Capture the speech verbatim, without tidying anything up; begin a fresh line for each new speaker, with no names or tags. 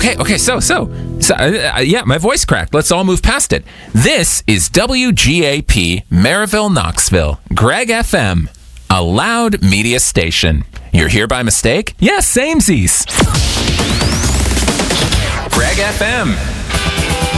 Okay, okay, so, so, so uh, yeah, my voice cracked. Let's all move past it. This is W G A P, Maryville, Knoxville, Greg F M, a loud media station. You're here by mistake? Yes, yeah, samesies. Greg F M.